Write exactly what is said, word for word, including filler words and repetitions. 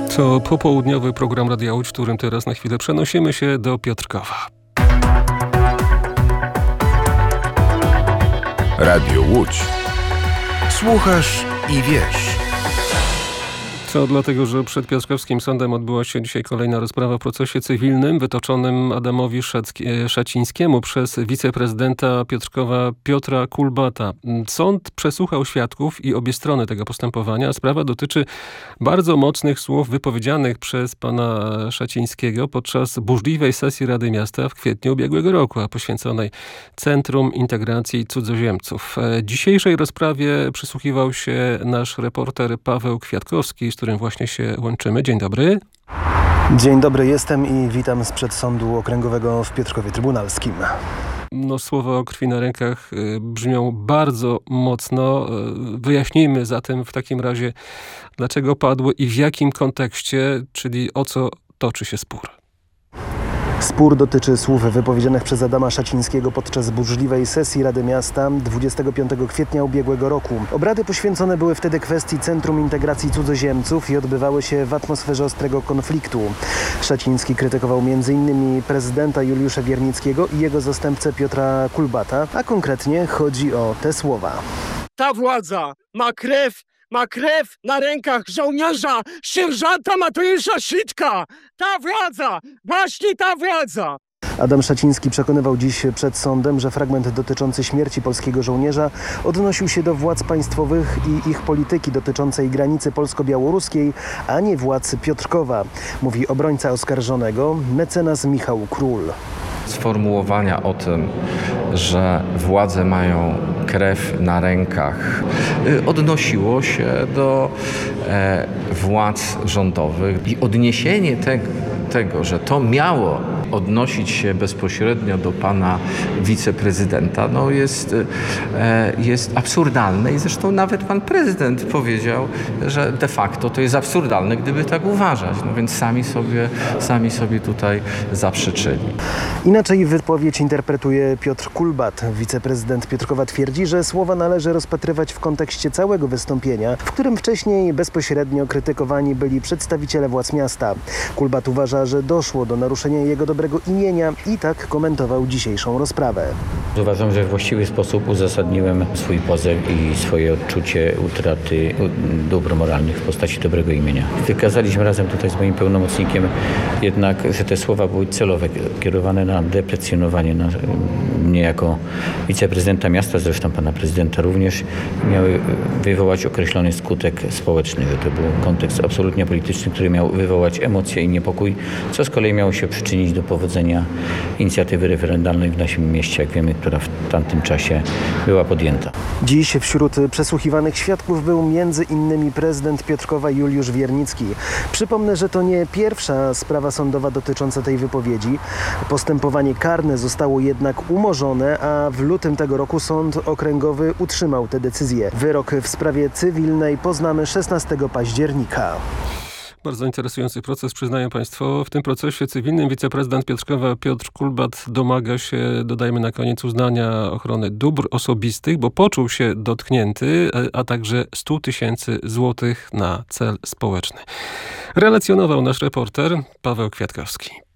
To popołudniowy program Radia Łódź, w którym teraz na chwilę przenosimy się do Piotrkowa. Radio Łódź. Słuchasz i wiesz. To dlatego, że przed Piotrkowskim Sądem odbyła się dzisiaj kolejna rozprawa w procesie cywilnym wytoczonym Adamowi Szacki- Szacińskiemu przez wiceprezydenta Piotrkowa Piotra Kulbata. Sąd przesłuchał świadków i obie strony tego postępowania. Sprawa dotyczy bardzo mocnych słów wypowiedzianych przez pana Szacińskiego podczas burzliwej sesji Rady Miasta w kwietniu ubiegłego roku, a poświęconej Centrum Integracji Cudzoziemców. Dzisiejszej rozprawie przysłuchiwał się nasz reporter Paweł Kwiatkowski, z którym właśnie się łączymy. Dzień dobry. Dzień dobry, jestem i witam sprzed Sądu Okręgowego w Piotrkowie Trybunalskim. No, słowa o krwi na rękach y, brzmią bardzo mocno. Y, wyjaśnijmy zatem w takim razie, dlaczego padły i w jakim kontekście, czyli o co toczy się spór. Spór dotyczy słów wypowiedzianych przez Adama Szacińskiego podczas burzliwej sesji Rady Miasta dwudziestego piątego kwietnia ubiegłego roku. Obrady poświęcone były wtedy kwestii Centrum Integracji Cudzoziemców i odbywały się w atmosferze ostrego konfliktu. Szaciński krytykował między innymi prezydenta Juliusza Wiernickiego i jego zastępcę Piotra Kulbata, a konkretnie chodzi o te słowa. Ta władza ma krew Ma krew na rękach żołnierza, sierżanta Mateusza Szytka! Ta władza! Właśnie ta władza! Adam Szaciński przekonywał dziś przed sądem, że fragment dotyczący śmierci polskiego żołnierza odnosił się do władz państwowych i ich polityki dotyczącej granicy polsko-białoruskiej, a nie władz Piotrkowa, mówi obrońca oskarżonego, mecenas Michał Król. Sformułowania o tym, że władze mają krew na rękach, odnosiło się do e, władz rządowych i odniesienie te, tego, że to miało odnosić się bezpośrednio do pana wiceprezydenta, no jest, e, jest absurdalne i zresztą nawet pan prezydent powiedział, że de facto to jest absurdalne, gdyby tak uważać. No więc sami sobie, sami sobie tutaj zaprzeczyli. Inaczej wypowiedź interpretuje Piotr Kulbat. Wiceprezydent Piotrkowa twierdzi, że słowa należy rozpatrywać w kontekście całego wystąpienia, w którym wcześniej bezpośrednio krytykowani byli przedstawiciele władz miasta. Kulbat uważa, że doszło do naruszenia jego dobrego imienia i tak komentował dzisiejszą rozprawę. Uważam, że w właściwy sposób uzasadniłem swój pozew i swoje odczucie utraty dóbr moralnych w postaci dobrego imienia. Wykazaliśmy razem tutaj z moim pełnomocnikiem jednak, że te słowa były celowe, kierowane na deprecjonowanie na mnie jako wiceprezydenta miasta, zresztą pana prezydenta również, miały wywołać określony skutek społeczny, że to był kontekst absolutnie polityczny, który miał wywołać emocje i niepokój, co z kolei miało się przyczynić do powodzenia inicjatywy referendalnej w naszym mieście, jak wiemy, która w tamtym czasie była podjęta. Dziś wśród przesłuchiwanych świadków był między innymi prezydent Piotrkowa Juliusz Wiernicki. Przypomnę, że to nie pierwsza sprawa sądowa dotycząca tej wypowiedzi. Postępowanie karne zostało jednak umorzone, a w lutym tego roku Sąd Okręgowy utrzymał tę decyzję. Wyrok w sprawie cywilnej poznamy szesnastego października. Bardzo interesujący proces, przyznają państwo. W tym procesie cywilnym wiceprezydent Piotrkowa Piotr Kulbat domaga się, dodajmy na koniec, uznania ochrony dóbr osobistych, bo poczuł się dotknięty, a także sto tysięcy złotych na cel społeczny. Relacjonował nasz reporter Paweł Kwiatkowski.